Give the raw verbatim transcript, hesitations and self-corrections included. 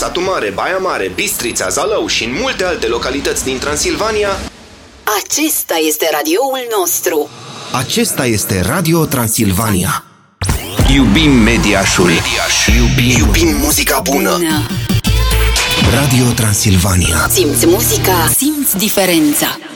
Satu Mare, Baia Mare, Bistrița, Zalău și în multe alte localități din Transilvania. Acesta este radioul nostru. Acesta este Radio Transilvania. Iubim Mediașul. Mediaș. Iubim, Iubim muzica bună. bună. Radio Transilvania. Simți muzica, simți diferența.